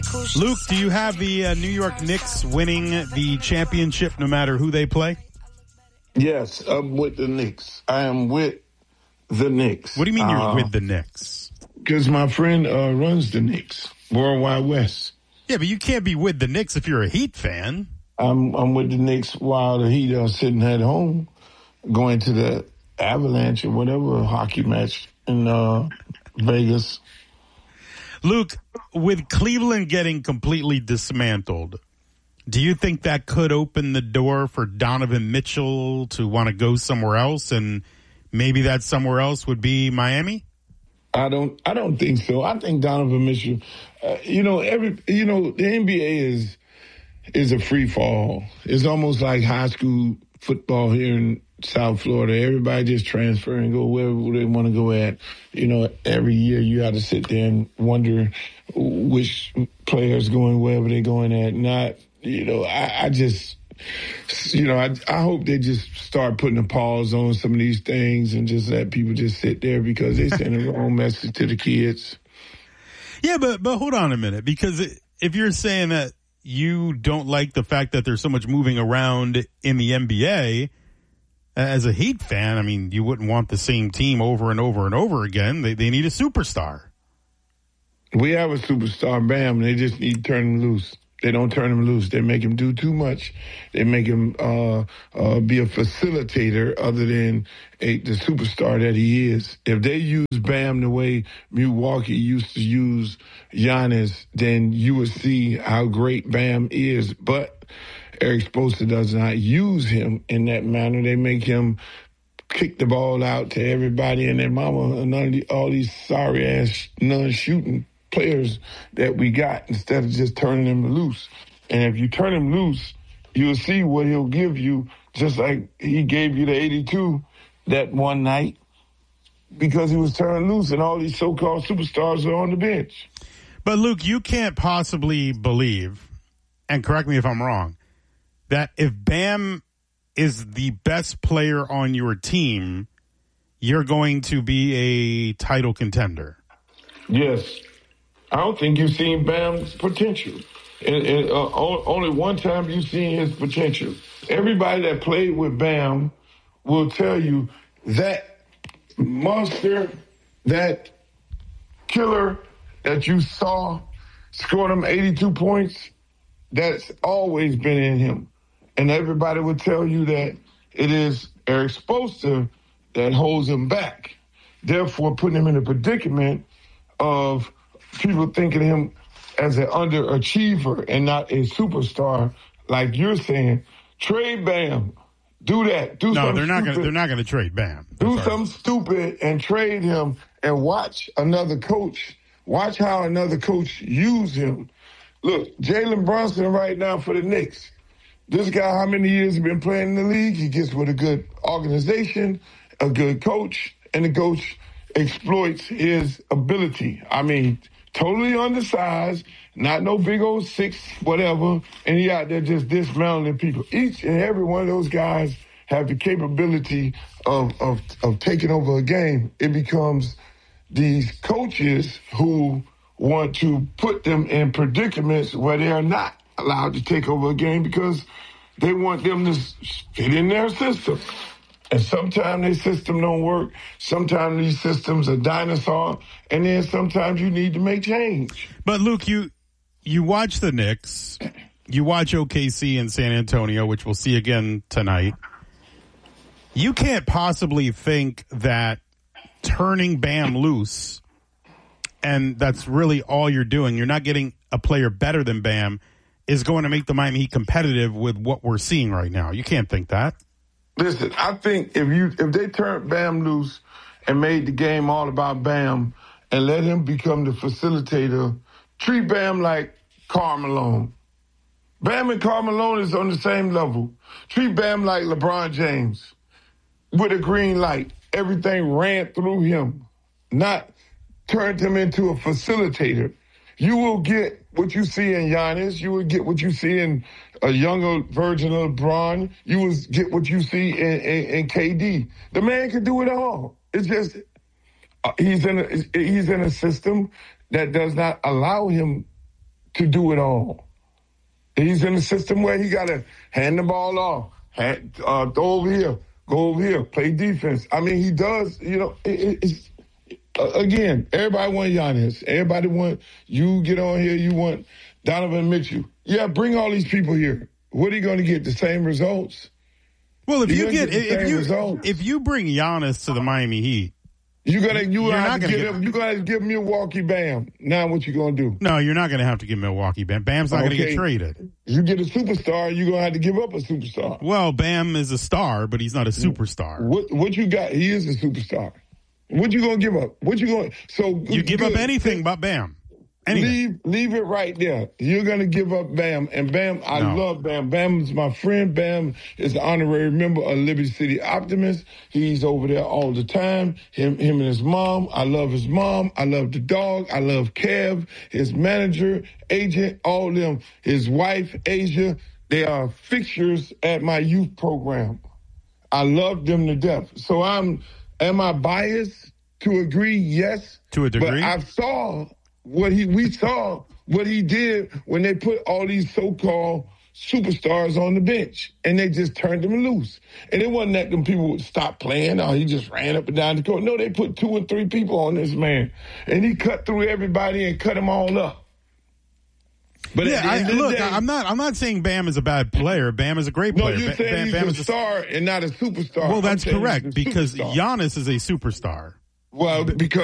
Luke, do you have the New York Knicks winning the championship no matter who they play? Yes, I'm with the Knicks. I am with the Knicks. What do you mean you're with the Knicks? Because my friend runs the Knicks, Worldwide West. Yeah, but you can't be with the Knicks if you're a Heat fan. I'm with the Knicks while the Heat are sitting at home, going to the Avalanche or whatever hockey match in Vegas. Luke, with Cleveland getting completely dismantled, do you think that could open the door for Donovan Mitchell to want to go somewhere else, and maybe that somewhere else would be Miami? I don't think so. I think Donovan Mitchell, the NBA is a free fall. It's almost like high school football here in South Florida. Everybody just transfer and go wherever they want to go at. Every year you have to sit there and wonder which player's going wherever they're going at. I hope they just start putting a pause on some of these things and just let people just sit there because they send the wrong message to the kids. Yeah, but hold on a minute, because if you're saying that you don't like the fact that there's so much moving around in the NBA, as a Heat fan, I mean, you wouldn't want the same team over and over and over again. They need a superstar. We have a superstar, Bam. They just need to turn him loose. They don't turn him loose. They make him do too much. They make him be a facilitator other than the superstar that he is. If they use Bam the way Milwaukee used to use Giannis, then you would see how great Bam is. But Eric Spoelstra does not use him in that manner. They make him kick the ball out to everybody and their mama and all these sorry-ass non-shooting players that we got instead of just turning them loose. And if you turn him loose, you'll see what he'll give you, just like he gave you the 82 that one night because he was turned loose and all these so-called superstars are on the bench. But, Luke, you can't possibly believe, and correct me if I'm wrong, that if Bam is the best player on your team, you're going to be a title contender. Yes. I don't think you've seen Bam's potential. Only one time you've seen his potential. Everybody that played with Bam will tell you that monster, that killer that you saw score them 82 points, that's always been in him. And everybody would tell you that it is Eric Spoelstra that holds him back, therefore putting him in a predicament of people thinking of him as an underachiever and not a superstar, like you're saying. Trade Bam. Do that. No, they're not going to trade Bam. Do something stupid and trade him and watch another coach. Watch how another coach use him. Look, Jalen Brunson right now for the Knicks. This guy, how many years he been playing in the league? He gets with a good organization, a good coach, and the coach exploits his ability. I mean, totally undersized, not no big old 6, whatever, and he out there just dismantling people. Each and every one of those guys have the capability of taking over a game. It becomes these coaches who want to put them in predicaments where they are not allowed to take over a game because they want them to fit in their system. And sometimes their system don't work. Sometimes these systems are dinosaur. And then sometimes you need to make change. But, Luke, you watch the Knicks. You watch OKC and San Antonio, which we'll see again tonight. You can't possibly think that turning Bam loose, and that's really all you're doing, you're not getting a player better than Bam, is going to make the Miami Heat competitive with what we're seeing right now. You can't think that. Listen, I think if they turned Bam loose and made the game all about Bam and let him become the facilitator, treat Bam like Karl Malone. Bam and Karl Malone is on the same level. Treat Bam like LeBron James with a green light. Everything ran through him, not turned him into a facilitator. You will get what you see in Giannis. You will get what you see in a younger version of LeBron. You will get what you see in KD. The man can do it all. It's just he's in a system that does not allow him to do it all. He's in a system where he got to hand the ball off, throw over here, go over here, play defense. I mean, he does, again, everybody want Giannis. Everybody want you get on here. You want Donovan Mitchell. Yeah, bring all these people here. What are you going to get? The same results? Well, if you bring Giannis to the Miami Heat, you're gonna give Milwaukee Bam. Now what you gonna do? No, you're not gonna have to give Milwaukee Bam. Bam's not gonna get traded. You get a superstar, you're gonna have to give up a superstar. Well, Bam is a star, but he's not a superstar. What you got? He is a superstar. What you gonna give up? You give up anything but Bam. Leave it right there. You're going to give up Bam. And Bam, I love Bam. Bam is my friend. Bam is the honorary member of Liberty City Optimists. He's over there all the time. Him and his mom. I love his mom. I love the dog. I love Kev, his manager, agent, all of them. His wife, Asia. They are fixtures at my youth program. I love them to death. So am I biased to agree? Yes. To a degree? But I saw we saw what he did when they put all these so-called superstars on the bench, and they just turned them loose. And it wasn't that them people would stop playing, or he just ran up and down the court. No, they put 2 or 3 people on this man, and he cut through everybody and cut them all up. But I'm not saying Bam is a bad player. Bam is a great player. No, you're saying he's a star and not a superstar. Well, that's correct, because Giannis is a superstar. Well, because